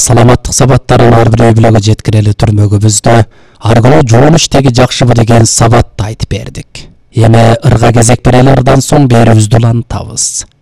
Саламаттык сабаттарын ар бир үй-бүлөгө жеткирели түрмөгүбүздө ар күнү жоон иштеги жакшыбы деген сабатты айтып бердик. Эми ырга кезек берели, ардан соң берүүбүздү улантабыз.